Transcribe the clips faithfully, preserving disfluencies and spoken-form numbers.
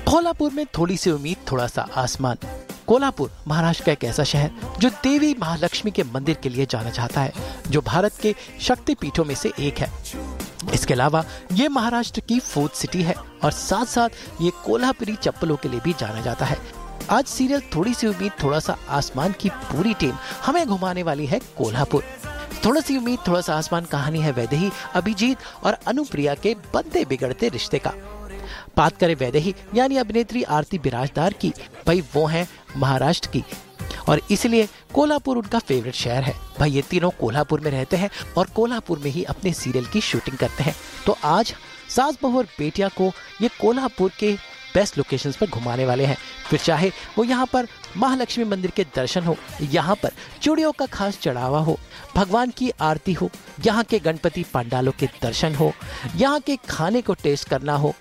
कोल्हापुर में थोड़ी सी उम्मीद, थोड़ा सा आसमान। कोल्हापुर महाराष्ट्र का एक ऐसा शहर जो देवी महालक्ष्मी के मंदिर के लिए जाना जाता है, जो भारत के शक्तिपीठों में से एक है। इसके अलावा ये महाराष्ट्र की फूड सिटी है और साथ साथ ये कोल्हापुरी चप्पलों के लिए भी जाना जाता है। आज सीरियल थोड़ी सी उम्मीद, थोड़ा सा आसमान की पूरी टीम हमें घुमाने वाली है कोल्हापुर। थोड़ा सी उम्मीद, थोड़ा सा आसमान कहानी है वैदेही, अभिजीत और अनुप्रिया के बनते बिगड़ते रिश्ते का। बात करें वैदेही यानी अभिनेत्री आरती बिराजदार की, भाई वो हैं महाराष्ट्र की और इसलिए कोल्हापुर उनका फेवरेट शहर है। भाई ये तीनों कोल्हापुर में रहते हैं और कोल्हापुर में ही अपने सीरियल की शूटिंग करते हैं। तो आज सास बहू और बेटिया को ये कोल्हापुर के बेस्ट लोकेशंस पर घुमाने वाले हैं। फिर चाहे वो यहाँ पर महालक्ष्मी मंदिर के दर्शन हो, यहाँ पर चूड़ियों का खास चढ़ावा हो, भगवान की आरती हो, यहाँ के गणपति पंडालों के दर्शन हो, यहाँ के खाने को टेस्ट करना हो,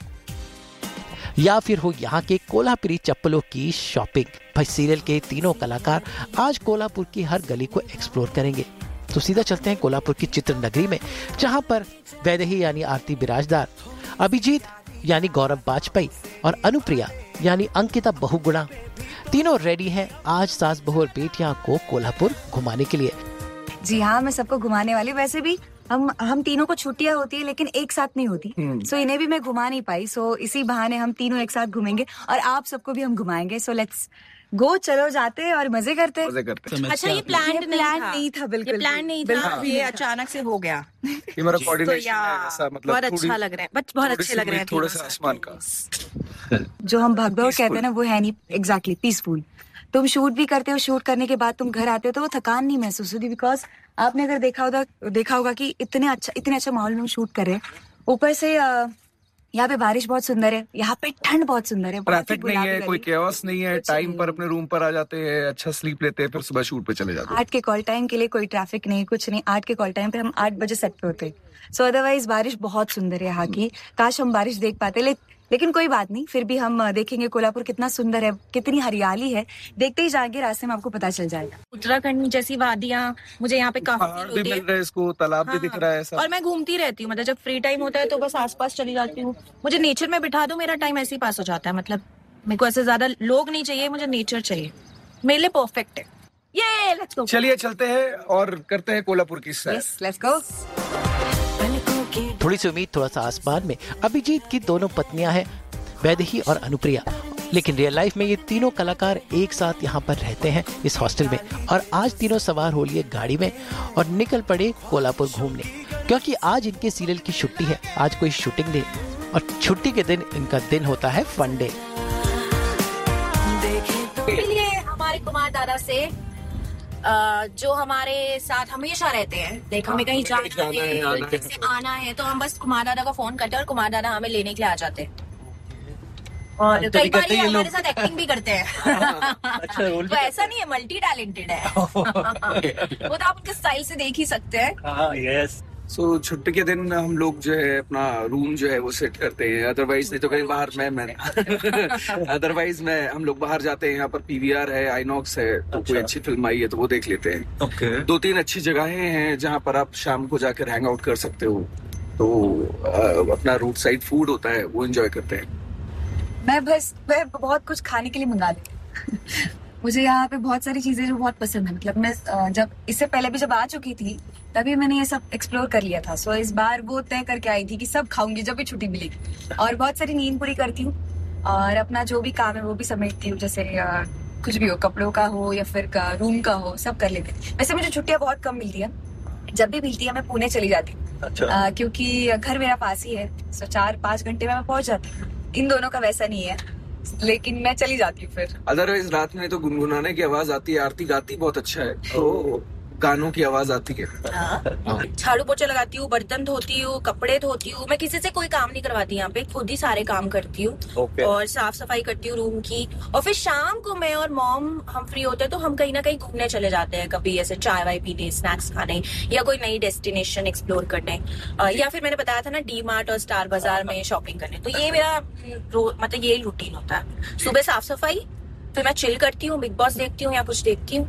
या फिर हो यहाँ के कोल्हापुरी चप्पलों की शॉपिंग। भाई सीरियल के तीनों कलाकार आज कोल्हापुर की हर गली को एक्सप्लोर करेंगे। तो सीधा चलते हैं कोल्हापुर की चित्र नगरी में, जहाँ पर वैदेही यानी आरती बिराजदार, अभिजीत यानी गौरव वाजपेयी और अनुप्रिया यानी अंकिता बहुगुणा तीनों रेडी हैं आज सास बहू और बेटियां को कोल्हापुर घुमाने के लिए। जी हाँ, मैं सबको घुमाने वाली। वैसे भी हम हम तीनों को छुट्टियां होती है लेकिन एक साथ नहीं होती, सो इन्हें भी मैं घुमा नहीं पाई। सो इसी बहाने हम तीनों एक साथ घूमेंगे और आप सबको भी हम घुमाएंगे। सो लेट्स गो, चलो जाते हैं और मजे करते हैं। मजे करते हैं। अच्छा, ये प्लान नहीं, प्लान नहीं था, बिल्कुल ये प्लान नहीं था, ये अचानक से हो गया। ये मेरा कोऑर्डिनेशन है ऐसा, मतलब बहुत अच्छा लग रहा है, बट बहुत अच्छे लग रहे हैं। थोड़ा सा आसमान का जो हम भगदौड़ कहते हैं ना, वो है नहीं एग्जैक्टली पीसफुल। तुम शूट भी करते हो, शूट करने के बाद तुम घर आते हो तो वो थकान नहीं महसूस होती, बिकॉज आपने अगर देखा होगा देखा होगा कि इतने अच्छा इतने अच्छा माहौल में हम शूट कर रहे हैं। ऊपर से यहाँ पे बारिश बहुत सुंदर है, यहाँ पे ठंड बहुत सुंदर है, ट्रैफिक नहीं है, कोई केओस नहीं है, टाइम पर अपने रूम पर आ जाते हैं, अच्छा स्लीप लेते हैं, फिर सुबह शूट पे चले जाते हैं। आठ के कॉल टाइम के लिए कोई ट्रैफिक नहीं, कुछ नहीं। आठ के कॉल टाइम पे हम आठ बजे सेट पे होते हैं। सो अदरवाइज बारिश बहुत सुंदर है यहाँ की। काश हम बारिश देख पाते, ले, लेकिन कोई बात नहीं, फिर भी हम देखेंगे कोल्हापुर कितना सुंदर है, कितनी हरियाली है। देखते ही जाएंगे, रास्ते में आपको पता चल जाएगा। उत्तराखंड जैसी वादियाँ मुझे यहाँ पे काफी पहाड़ भी मिल रहे हैं, इसको तालाब भी दिख रहा है सब। और मैं घूमती रहती हूँ, मतलब जब फ्री टाइम होता है तो बस आसपास चली जाती हूँ। मुझे नेचर में बिठा दो, मेरा टाइम ऐसे ही पास हो जाता है। मतलब मेरे को ऐसे ज्यादा लोग नहीं चाहिए, मुझे नेचर चाहिए, मेरे लिए परफेक्ट है ये। लेट्स गो, चलिए चलते हैं और करते हैं कोल्हापुर की सैर। Yes, let's go. थोड़ी सी उम्मीद, थोड़ा सा आसमान में अभिजीत की दोनों पत्नियां हैं वैदेही और अनुप्रिया, लेकिन रियल लाइफ में ये तीनों कलाकार एक साथ यहाँ पर रहते हैं इस हॉस्टल में। और आज तीनों सवार हो लिए गाड़ी में और निकल पड़े कोल्हापुर घूमने, क्योंकि आज इनके सीरियल की छुट्टी है। आज कोई शूटिंग नहीं और छुट्टी के दिन इनका दिन होता है फन डे। हमारे कुमार दादा से जो हमारे साथ हमेशा रहते हैं, देख हमें कहीं जाना है, जैसे आना है तो हम बस कुमार दादा का फोन करते हैं और कुमार दादा हमें लेने के लिए आ जाते हैं। और कई बार ये हमारे साथ एक्टिंग भी करते हैं। अच्छा, तो ऐसा नहीं है, मल्टी टैलेंटेड है। वो तो आप उनके स्टाइल से देख ही सकते हैं। यस। सो छुट्टी के दिन हम लोग जो है अपना रूम जो है वो सेट करते हैं, अदरवाइज नहीं तो कहीं बाहर मैं मैं अदरवाइज मैं हम लोग बाहर जाते हैं। यहाँ पर पीवीआर है, आईनॉक्स है, तो अच्छा। कोई अच्छी फिल्म आई है तो वो देख लेते हैं। okay. दो तीन अच्छी जगहें हैं जहाँ पर आप शाम को जाकर हैंग आउट कर सकते हो, तो अपना रोड साइड फूड होता है वो एंजॉय करते हैं। मैं बस मैं बहुत कुछ खाने के लिए मंगा लेती हूँ। मुझे यहाँ पे बहुत सारी चीजें जो बहुत पसंद है। मतलब मैं जब इससे पहले भी जब आ चुकी थी तभी मैंने ये सब एक्सप्लोर कर लिया था। सो इस बार वो तय करके आई थी कि सब खाऊंगी जब भी छुट्टी मिलेगी, और बहुत सारी नींद पूरी करती हूँ और अपना जो भी काम है वो भी समेटती हूँ। जैसे कुछ भी हो, कपड़ों का हो या फिर का रूम का हो, सब कर लेते हैं। वैसे मुझे छुट्टियाँ बहुत कम मिलती है, जब भी मिलती है मैं पुणे चली जाती हूँ। अच्छा। आ, क्योंकि घर मेरा पास ही है, सो चार पाँच घंटे में मैं पहुंच जाती हूँ। इन दोनों का वैसा नहीं है, लेकिन मैं चली जाती हूँ फिर। अदरवाइज रात में तो गुनगुनाने की आवाज आती है, आरती गाती बहुत अच्छा है, तो गानों की आवाज आती है। झाड़ू पोछा लगाती हूँ, बर्तन धोती हूँ, कपड़े धोती हूँ। मैं किसी से कोई काम नहीं करवाती, यहाँ पे खुद ही सारे काम करती हूँ। okay. और साफ सफाई करती हूँ रूम की। और फिर शाम को मैं और मॉम हम फ्री होते हैं तो हम कहीं ना कहीं घूमने चले जाते हैं, कभी ऐसे चाय वाय पीने, स्नैक्स खाने, या कोई नई डेस्टिनेशन एक्सप्लोर करने, या फिर मैंने बताया था ना डी मार्ट और स्टार बाजार में शॉपिंग करने। तो ये मेरा मतलब ये रूटीन होता है। सुबह साफ सफाई, फिर मैं चिल करती हूँ, बिग बॉस देखती हूँ या कुछ देखती हूँ,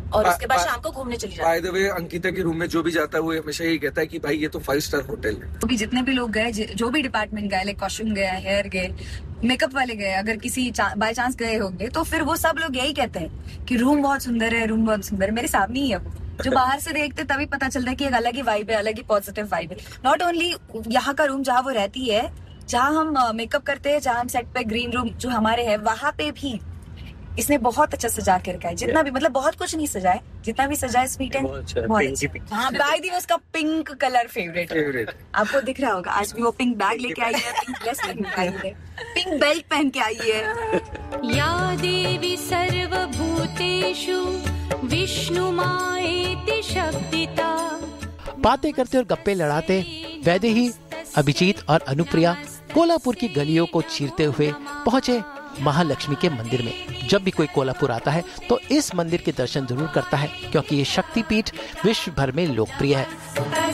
और उसके बाद शाम को घूमने चली जाती हूँ। बाय द वे, अंकिता के रूम में जो भी जाता है वो हमेशा यही कहता है कि भाई ये तो फाइव स्टार होटल है। तो भी जितने भी लोग गए, जो भी डिपार्टमेंट गए, लाइक कॉस्ट्यूम गया, हेयर गए, मेकअप वाले गए, अगर किसी बाय चांस गए होंगे तो फिर वो सब लोग यही कहते हैं कि रूम बहुत सुंदर है, रूम बहुत सुंदर है। मेरे सामने ही है वो, जो बाहर से देखते तभी पता चलता है कि एक अलग ही वाइब है, अलग ही पॉजिटिव वाइब है। नॉट ओनली यहाँ का रूम जहाँ वो रहती है, जहाँ हम मेकअप करते हैं, जहाँ हम सेट पे ग्रीन रूम जो हमारे है, वहां पे भी इसने बहुत अच्छा सजा के रखा है। जितना भी, मतलब बहुत कुछ नहीं सजा है, जितना भी सजा है स्वीट एंड बहुत अच्छा। हाँ, बाय द वे उसका पिंक कलर फेवरेट है, आपको दिख रहा होगा। आज भी वो पिंक बैग लेके आई है, पिंक ड्रेस पहन के आई है, पिंक बेल्ट पहन के आई है। या देवी सर्वभूतेषु विष्णुमायेति शक्तिता। बातें करते और गप्पे लड़ाते वैदेही, अभिजीत और अनुप्रिया कोल्हापुर की गलियों को चीरते हुए पहुंचे महालक्ष्मी के मंदिर में। जब भी कोई कोल्हापुर आता है तो इस मंदिर के दर्शन जरूर करता है, क्योंकि ये शक्तिपीठ विश्व भर में लोकप्रिय है।